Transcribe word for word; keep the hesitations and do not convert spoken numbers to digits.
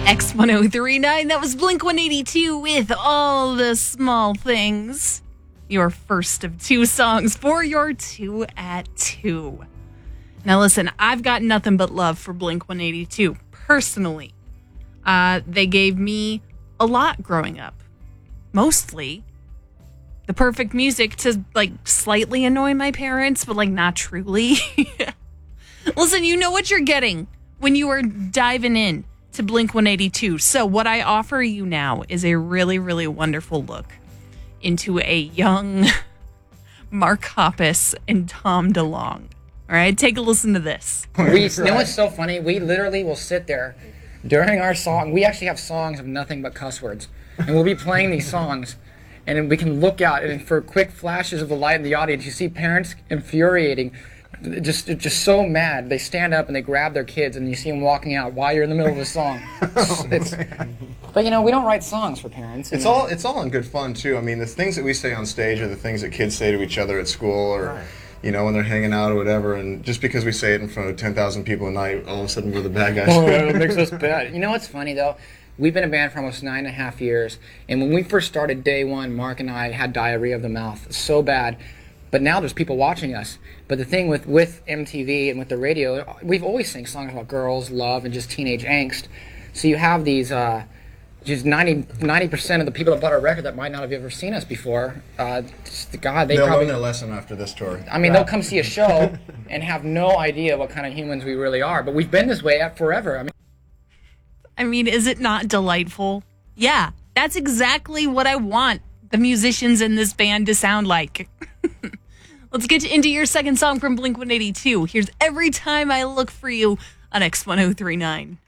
X ten thirty-nine, that was Blink one eighty-two with All the Small Things. Your first of two songs for your two at two. Now listen, I've got nothing but love for Blink one eighty-two, personally. Uh, they gave me a lot growing up. Mostly the perfect music to, like, slightly annoy my parents, but, like, not truly. Listen, you know what you're getting when you are diving in to Blink one eighty-two. So what I offer you now is a really, really wonderful look into a young Mark Hoppus and Tom DeLonge. All right, take a listen to this. We, you know what's so funny? We literally will sit there during our song. We actually have songs of nothing but cuss words. And we'll be playing these songs, and then we can look out, and for quick flashes of the light in the audience, you see parents infuriating, just just so mad. They stand up and they grab their kids, and you see them walking out while you're in the middle of a song. oh, it's, but you know, we don't write songs for parents. It's all it's all in good fun too. I mean, the things that we say on stage are the things that kids say to each other at school, or right. you know, when they're hanging out or whatever. And just because we say it in front of ten thousand people a night, all of a sudden we're the bad guys. Oh, it makes us bad. You know what's funny though? We've been a band for almost nine and a half years, and when we first started day one, Mark and I had diarrhea of the mouth so bad. But now there's people watching us. But the thing with, with M T V and with the radio, we've always sang songs about girls, love, and just teenage angst. So you have these, uh, just ninety percent of the people that bought our record that might not have ever seen us before. Uh, just, God, they They'll probably, learn their lesson after this tour. I mean, right. they'll come see a show and have no idea what kind of humans we really are. But we've been this way forever. I mean, I mean, is it not delightful? Yeah, that's exactly what I want the musicians in this band to sound like. Let's get into your second song from Blink one eighty-two. Here's Every Time I Look for You on X ten thirty-nine.